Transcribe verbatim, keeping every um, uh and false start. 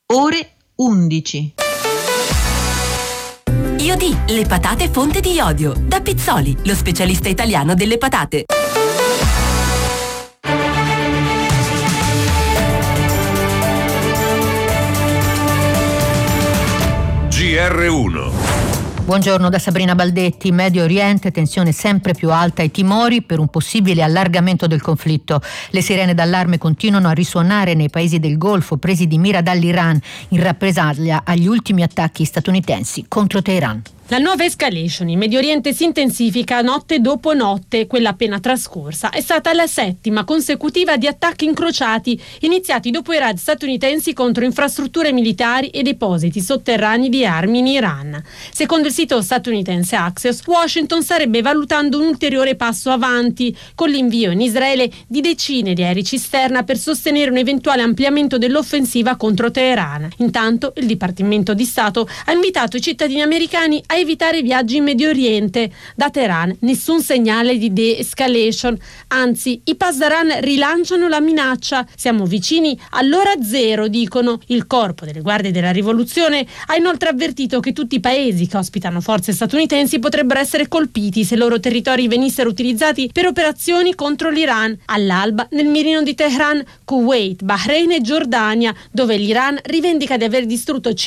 ore undici. Iodi, le patate fonte di iodio. Da Pizzoli, lo specialista italiano delle patate. G R uno. Buongiorno da Sabrina Baldetti. Medio Oriente, tensione sempre più alta e timori per un possibile allargamento del conflitto. Le sirene d'allarme continuano a risuonare nei paesi del Golfo presi di mira dall'Iran in rappresaglia agli ultimi attacchi statunitensi contro Teheran. La nuova escalation in Medio Oriente si intensifica notte dopo notte. Quella appena trascorsa è stata la settima consecutiva di attacchi incrociati iniziati dopo i raid statunitensi contro infrastrutture militari e depositi sotterranei di armi in Iran. Secondo il sito statunitense Axios, Washington starebbe valutando un ulteriore passo avanti con l'invio in Israele di decine di aerei cisterna per sostenere un eventuale ampliamento dell'offensiva contro Teheran. Intanto il Dipartimento di Stato ha invitato i cittadini americani a evitare viaggi in Medio Oriente. Da Teheran nessun segnale di de-escalation, anzi i Pasdaran rilanciano la minaccia. Siamo vicini all'ora zero, dicono. Il corpo delle guardie della rivoluzione ha inoltre avvertito che tutti i paesi che ospitano forze statunitensi potrebbero essere colpiti se i loro territori venissero utilizzati per operazioni contro l'Iran. All'alba nel mirino di Teheran, Kuwait, Bahrain e Giordania, dove l'Iran rivendica di aver distrutto